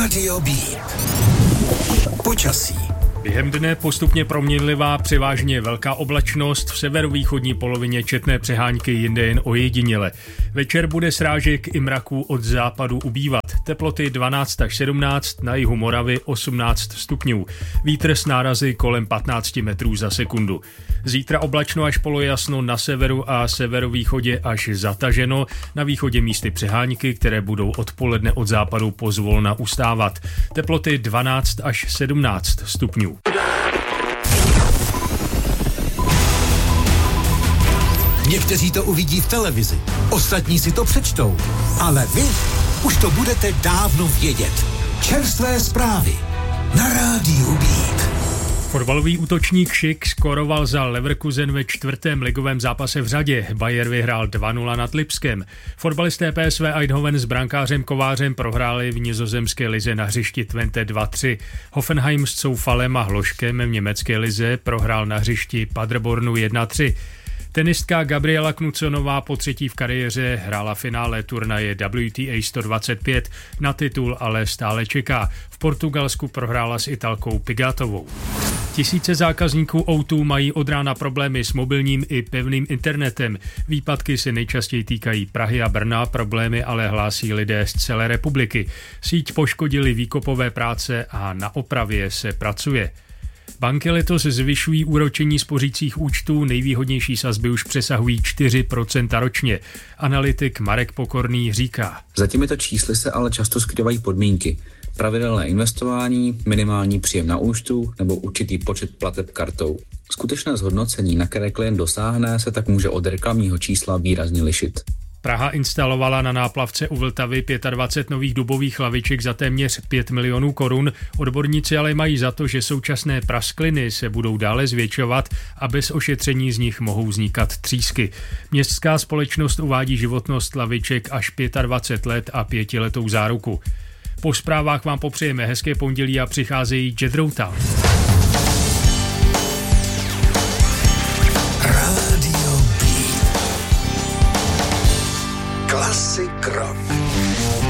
Rádio B. Počasí. Během dne postupně proměnlivá, převážně velká oblačnost, v severovýchodní polovině četné přehánky, jinde jen ojediněle. Večer bude srážek i mraků od západu ubývat. Teploty 12 až 17, na jihu Moravy 18 stupňů. Vítr s nárazy kolem 15 metrů za sekundu. Zítra oblačno až polojasno na severu a severovýchodě až zataženo. Na východě místy přehánky, které budou odpoledne od západu pozvolna ustávat. Teploty 12 až 17 stupňů. Někteří to uvidí v televizi, ostatní si to přečtou, ale vy už to budete dávno vědět. Čerstvé zprávy na Rádiu Beat. Fotbalový útočník Schick skoroval za Leverkusen ve 4. ligovém zápase v řadě. Bayer vyhrál 2-0 nad Lipskem. Fotbalisté PSV Eindhoven s brankářem Kovářem prohráli v nizozemské lize na hřišti Twente 2-3. Hoffenheim s Coufalem a Hloškem v německé lize prohrál na hřišti Paderbornu 1-3. Tenistka Gabriela Knuconová po třetí v kariéře hrála finále turnaje WTA 125, na titul ale stále čeká. V Portugalsku prohrála s Italkou Pigatovou. Tisíce zákazníků O2 mají od rána problémy s mobilním i pevným internetem. Výpadky se nejčastěji týkají Prahy a Brna, problémy ale hlásí lidé z celé republiky. Síť poškodily výkopové práce a na opravě se pracuje. Banky letos zvyšují úročení spořících účtů, nejvýhodnější sazby už přesahují 4% ročně. Analytik Marek Pokorný říká. Za těmito čísly se ale často skrývají podmínky. Pravidelné investování, minimální příjem na účtu nebo určitý počet plateb kartou. Skutečné zhodnocení, na které klient dosáhne, se tak může od reklamního čísla výrazně lišit. Praha instalovala na náplavce u Vltavy 25 nových dubových laviček za téměř 5 milionů korun. Odborníci ale mají za to, že současné praskliny se budou dále zvětšovat a bez ošetření z nich mohou vznikat třísky. Městská společnost uvádí životnost laviček až 25 let a 5letou záruku. Po zprávách vám popřejeme hezké pondělí a přicházejí Jethro Tull.